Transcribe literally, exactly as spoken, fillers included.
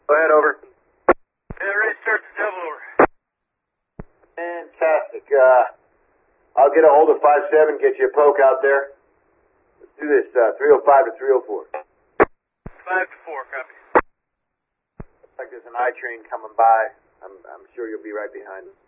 Go ahead, over. Yeah, ready to start the double over. Fantastic. Uh, I'll get a hold of five seven, get you a poke out there. Let's do this, uh, three oh five to three oh four. Five to four, copy. Looks like there's an I train coming by. I'm, I'm sure you'll be right behind us.